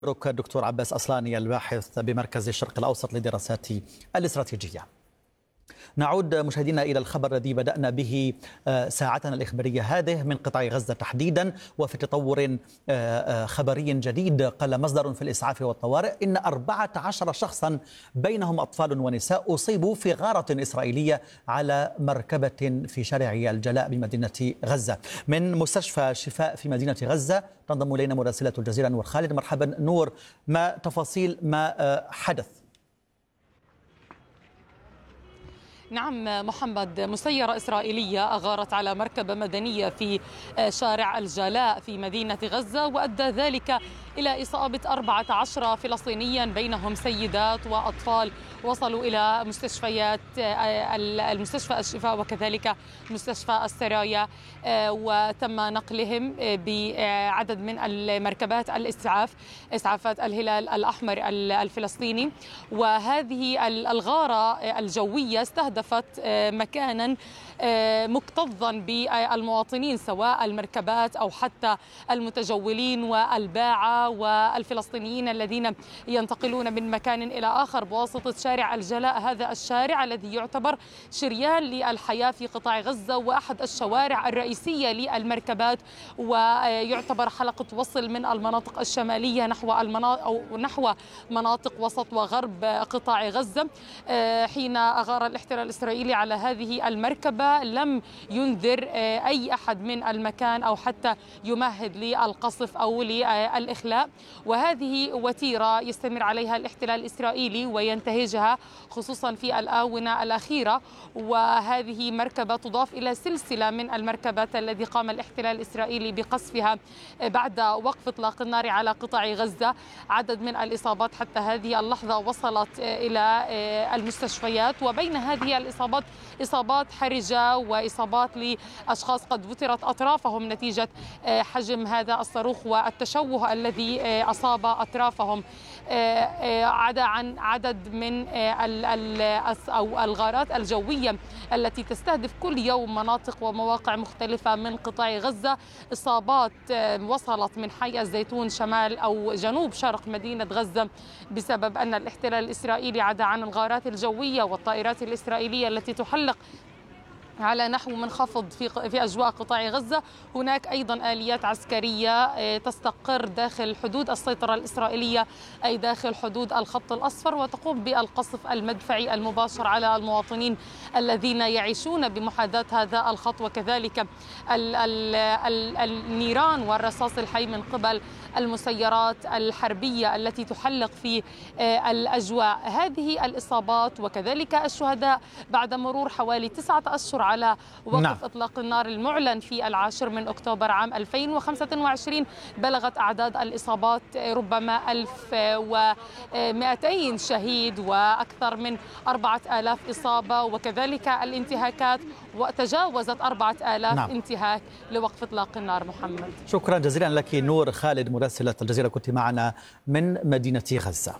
أشكرك دكتور عباس أصلاني الباحث بمركز الشرق الأوسط للدراسات الاستراتيجية. نعود مشاهدينا إلى الخبر الذي بدأنا به ساعتنا الإخبارية هذه من قطاع غزة تحديدا، وفي تطور خبري جديد قال مصدر في الإسعاف والطوارئ إن 14 شخصا بينهم أطفال ونساء أصيبوا في غارة إسرائيلية على مركبة في شارع الجلاء بمدينة غزة. من مستشفى شفاء في مدينة غزة تنضم إلينا مراسلة الجزيرة نور خالد. مرحبا نور، ما تفاصيل ما حدث؟ نعم محمد، مسيرة إسرائيلية أغارت على مركبة مدنية في شارع الجلاء في مدينة غزة، وأدى ذلك إلى إصابة 14 فلسطينيا بينهم سيدات وأطفال. وصلوا إلى مستشفيات المستشفى الشفاء وكذلك مستشفى السرايا، وتم نقلهم بعدد من المركبات إسعافات الهلال الأحمر الفلسطيني. وهذه الغارة الجوية استهدفت مكانا مكتظا بالمواطنين، سواء المركبات أو حتى المتجولين والباعة والفلسطينيين الذين ينتقلون من مكان إلى آخر بواسطة شارع الجلاء. هذا الشارع الذي يعتبر شريان للحياة في قطاع غزة وأحد الشوارع الرئيسية للمركبات، ويعتبر حلقة وصل من المناطق الشمالية نحو مناطق وسط وغرب قطاع غزة. حين أغار الاحتلال الإسرائيلي على هذه المركبة لم ينذر أي أحد من المكان أو حتى يمهد للقصف أو للإخلاء، وهذه وتيرة يستمر عليها الاحتلال الإسرائيلي وينتهجها خصوصا في الآونة الأخيرة. وهذه مركبة تضاف إلى سلسلة من المركبات التي قام الاحتلال الإسرائيلي بقصفها بعد وقف إطلاق النار على قطاع غزة. عدد من الإصابات حتى هذه اللحظة وصلت إلى المستشفيات، وبين هذه الإصابات إصابات حرجة وإصابات لأشخاص قد وترت أطرافهم نتيجة حجم هذا الصاروخ والتشوه الذي أصاب أطرافهم. عدا عن عدد من أو الغارات الجوية التي تستهدف كل يوم مناطق ومواقع مختلفة من قطاع غزة. إصابات وصلت من حي الزيتون شمال أو جنوب شرق مدينة غزة بسبب أن الاحتلال الإسرائيلي عدا عن الغارات الجوية والطائرات الإسرائيلية التي تحلق على نحو منخفض في أجواء قطاع غزة. هناك أيضا آليات عسكرية تستقر داخل حدود السيطرة الإسرائيلية، أي داخل حدود الخط الأصفر، وتقوم بالقصف المدفعي المباشر على المواطنين الذين يعيشون بمحاذاة هذا الخط، وكذلك النيران والرصاص الحي من قبل المسيرات الحربية التي تحلق في الأجواء. هذه الإصابات وكذلك الشهداء بعد مرور حوالي 9 أشهر على وقف إطلاق النار المعلن في 10 من أكتوبر عام 2025 بلغت أعداد الإصابات ربما 1200 شهيد وأكثر من 4000 إصابة، وكذلك الانتهاكات وتجاوزت 4000 انتهاك لوقف إطلاق النار. محمد، شكرا جزيلا لك نور خالد مراسلة الجزيرة، كنت معنا من مدينة غزة.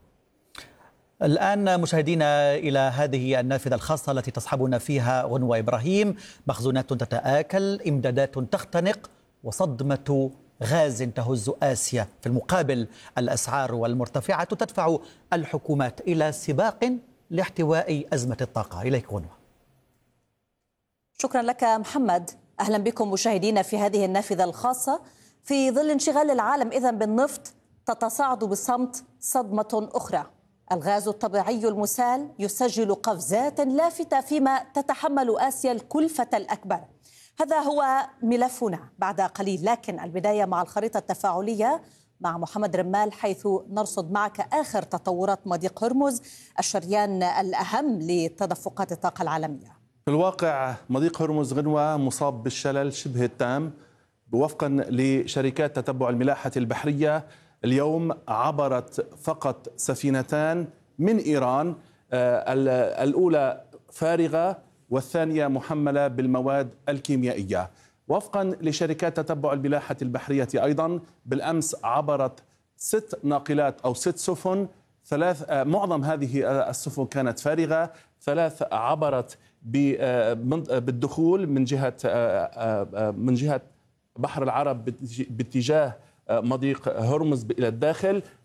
الآن مشاهدينا إلى هذه النافذة الخاصة التي تصحبنا فيها غنوة إبراهيم. مخزونات تتآكل، إمدادات تختنق، وصدمة غاز تهز آسيا. في المقابل الأسعار والمرتفعة تدفع الحكومات إلى سباق لاحتواء أزمة الطاقة. إليك غنوة. شكرا لك محمد. أهلا بكم مشاهدينا في هذه النافذة الخاصة. في ظل انشغال العالم إذن بالنفط تتصاعد بالصمت صدمة أخرى. الغاز الطبيعي المسال يسجل قفزات لافتة فيما تتحمل آسيا الكلفة الأكبر. هذا هو ملفنا بعد قليل، لكن البداية مع الخريطة التفاعلية مع محمد رمال، حيث نرصد معك آخر تطورات مضيق هرمز، الشريان الأهم لتدفقات الطاقة العالمية. في الواقع مضيق هرمز غنوة مصاب بالشلل شبه التام. وفقا لشركات تتبع الملاحة البحرية، اليوم عبرت فقط سفينتان من إيران، الأولى فارغة والثانية محملة بالمواد الكيميائية. وفقا لشركات تتبع الملاحة البحرية أيضا، بالأمس عبرت 6 ناقلات أو 6 سفن، معظم هذه السفن كانت فارغة، 3 عبرت بالدخول من جهة بحر العرب باتجاه مضيق هرمز إلى الداخل.